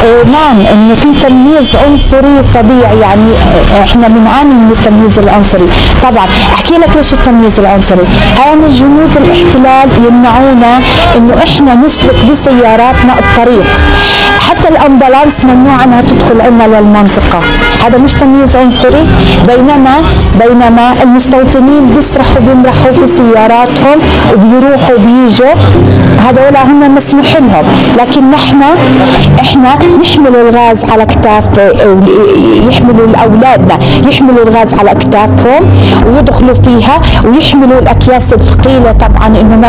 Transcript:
نعم، انه في تمييز عنصري فظيع، يعني احنا بنعاني من التمييز العنصري. طبعا احكي لك ليش التمييز العنصري. هان جنود الاحتلال يمنعونا انه احنا نسلك بسياراتنا الطريق، حتى الامبولانس ممنوع انها تدخل عنا للمنطقه. هذا مش تمييز عنصري؟ بينما المستوطنين بيسرحوا بيمرحوا في سياراتهم وبيروحوا بيجوا، هذول هم مسموح لهم. لكن احنا نحمل الغاز على اكتاف، يحملوا اولادنا يحملوا الغاز على اكتافهم ويدخلوا فيها، ويحملوا الاكياس الثقيله طبعا انه ما